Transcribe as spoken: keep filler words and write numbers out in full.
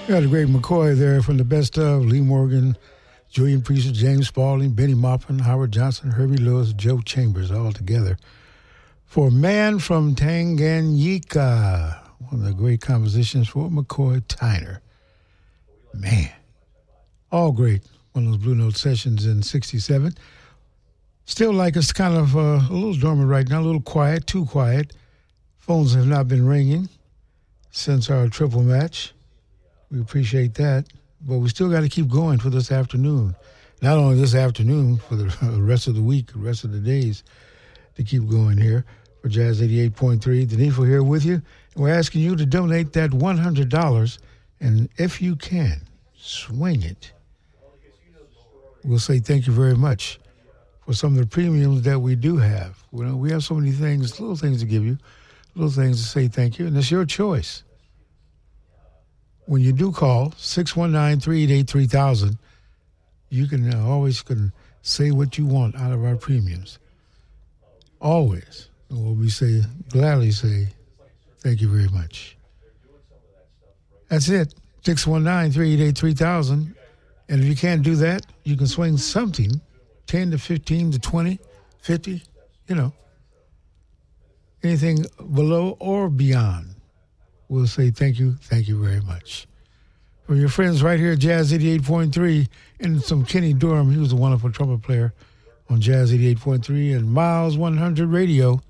We had a great McCoy there from the best of Lee Morgan, Julian Priester, James Spaulding, Benny Maupin, Howard Johnson, Herbie Lewis, Joe Chambers, all together for Man from Tanganyika, one of the great compositions for McCoy Tyner. Man, all great. One of those Blue Note sessions in sixty-seven. Still like it's kind of uh, a little dormant right now, a little quiet, too quiet. Phones have not been ringing since our triple match. We appreciate that. But we still got to keep going for this afternoon. Not only this afternoon, for the rest of the week, the rest of the days, to keep going here for Jazz eighty-eight point three. Denifo here with you. And we're asking you to donate that one hundred dollars. And if you can, swing it. We'll say thank you very much for some of the premiums that we do have. You know, we have so many things, little things to give you, little things to say thank you, and it's your choice. When you do call six one nine, three eight eight, three thousand, you can uh, always can say what you want out of our premiums. Always. And we'll be say, gladly say thank you very much. That's it. six one nine, three eight eight, three thousand. And if you can't do that, you can swing something, ten to fifteen to twenty, fifty, you know, anything below or beyond. We'll say thank you, thank you very much. From your friends right here at Jazz eighty-eight point three, and some Kenny Durham, he was a wonderful trumpet player on Jazz eighty-eight point three and Miles one hundred Radio.